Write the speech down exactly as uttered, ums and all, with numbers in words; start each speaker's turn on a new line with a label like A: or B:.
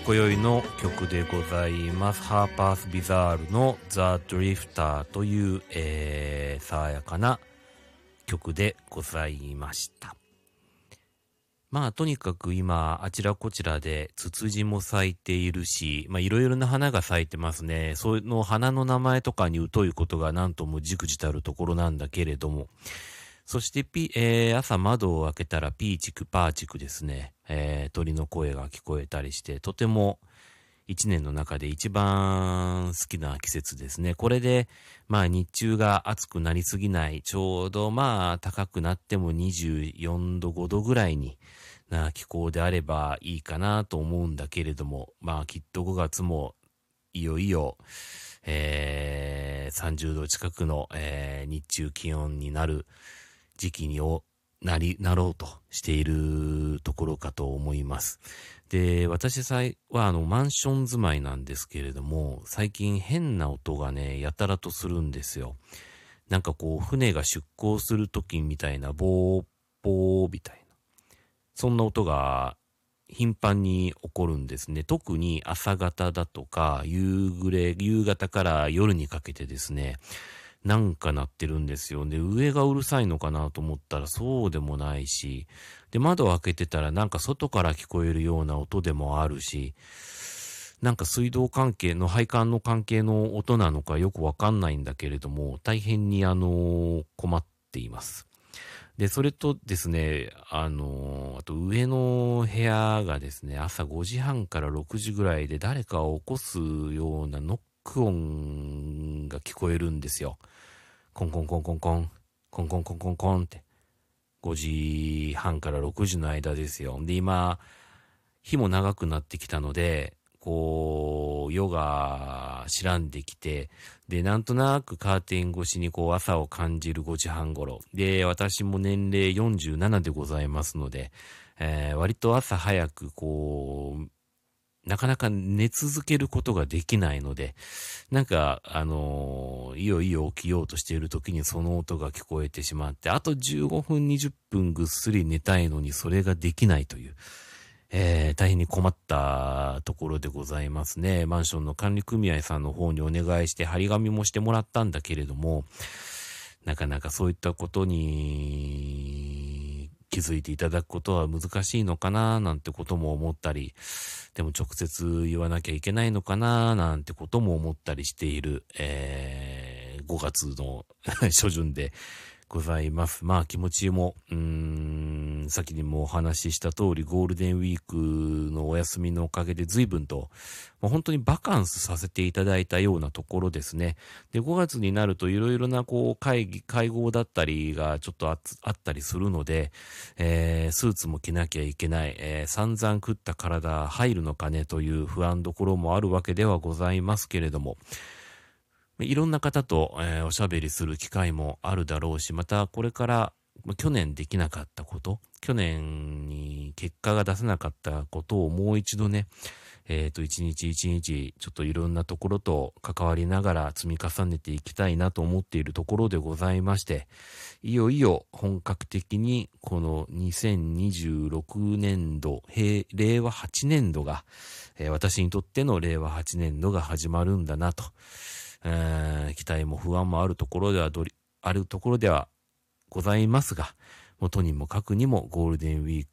A: 今宵の曲でございます。ハーパース・ビザールのザ・ドリフターという、えー、爽やかな曲でございました。まあとにかく今あちらこちらでツツジも咲いているし、まあいろいろな花が咲いてますね。その花の名前とかに疎いことがなんともじくじたるところなんだけれども、そしてピ、えー、朝窓を開けたらピーチクパーチクですね、えー、鳥の声が聞こえたりして、とても一年の中で一番好きな季節ですね。これで、まあ日中が暑くなりすぎない、ちょうどまあ高くなってもにじゅうよんど、ごどぐらいにな気候であればいいかなと思うんだけれども、まあきっとごがつもいよいよ、えー、さんじゅうど近くの、えー、日中気温になる時期にをなり、なろうとしているところかと思います。で、私はあのマンション住まいなんですけれども、最近変な音がね、やたらとするんですよ。なんかこう、船が出港するときみたいな、ボー、ボーみたいな。そんな音が頻繁に起こるんですね。特に朝方だとか、夕暮れ、夕方から夜にかけてですね、なんか鳴ってるんですよ。で、上がうるさいのかなと思ったらそうでもないし、で、窓を開けてたらなんか外から聞こえるような音でもあるし、なんか水道関係の配管の関係の音なのかよくわかんないんだけれども、大変にあの、困っています。で、それとですね、あの、あと上の部屋がですね、朝ごじはんからろくじぐらいで誰かを起こすようなノック音が聞こえるんですよ。コンコンコンコンコン、コンコンコンコンコンって。ごじはんからろくじの間ですよ。で、今、日も長くなってきたので、こう、夜が白んできて、で、なんとなくカーテン越しにこう朝を感じるごじはん頃。で、私も年齢よんじゅうななでございますので、えー、割と朝早くこう、なかなか寝続けることができないので、なんか、あのー、いよいよ起きようとしている時にその音が聞こえてしまって、あとじゅうごふん、にじゅっぷんぐっすり寝たいのにそれができないという、えー、大変に困ったところでございますね。マンションの管理組合さんの方にお願いして張り紙もしてもらったんだけれども、なかなかそういったことに気づいていただくことは難しいのかななんてことも思ったり、でも直接言わなきゃいけないのかななんてことも思ったりしている、えー、ごがつの初旬でございます。まあ気持ちも、うーん、先にもお話しした通りゴールデンウィークのお休みのおかげで随分と、もう本当にバカンスさせていただいたようなところですね。で、ごがつになるといろいろなこう会議、会合だったりがちょっと あ, あったりするので、えー、スーツも着なきゃいけない、えー、散々食った体入るのかねという不安どころもあるわけではございますけれども、いろんな方と、えー、おしゃべりする機会もあるだろうし、またこれから去年できなかったこと、去年に結果が出せなかったことをもう一度ね、えっと、一日一日、ちょっといろんなところと関わりながら積み重ねていきたいなと思っているところでございまして、いよいよ本格的にこのにせんにじゅうろくねんど、平、れいわはちねんどが、えー、私にとってのれいわはちねんどが始まるんだなと、えー、期待も不安もあるところではどり、あるところではございますが、もうとにもかくにもゴールデンウィー